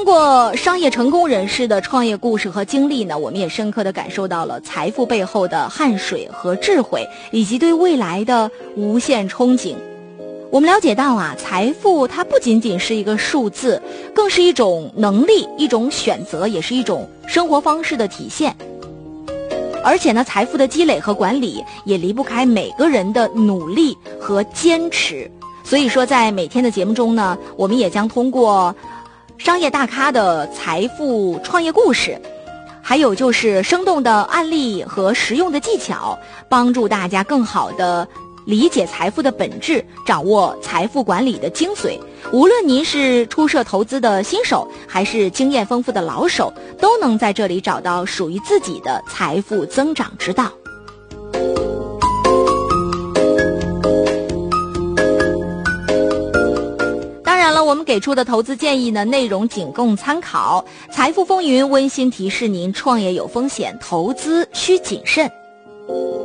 通过商业成功人士的创业故事和经历呢，我们也深刻地感受到了财富背后的汗水和智慧，以及对未来的无限憧憬。我们了解到啊，财富它不仅仅是一个数字，更是一种能力，一种选择，也是一种生活方式的体现。而且呢，财富的积累和管理也离不开每个人的努力和坚持。所以说在每天的节目中呢，我们也将通过商业大咖的财富创业故事，还有就是生动的案例和实用的技巧，帮助大家更好的理解财富的本质，掌握财富管理的精髓。无论您是初涉投资的新手，还是经验丰富的老手，都能在这里找到属于自己的财富增长之道。当然了，我们给出的投资建议呢，内容仅供参考。财富风云温馨提示您，创业有风险，投资需谨慎。